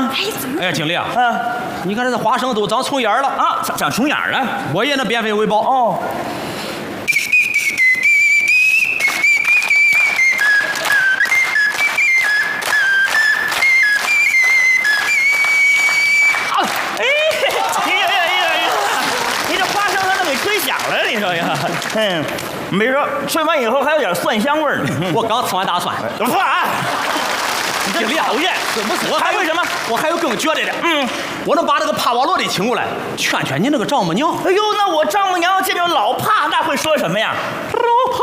哎，怎么？ 哎，经理啊，你看这花生都长虫眼了啊？长虫眼了？ 我也能变废为宝哦。你这花生它都给吹响了，你说呀？没说吹完以后还有点蒜香味儿呢。 我刚吃完大蒜。 经理讨厌， 怎么说？ 还为什么？ 我还有更绝对的。我能把这个帕瓦罗的请过来，劝劝你那个丈母娘。 哎呦，那我丈母娘见着老帕，那会说什么呀？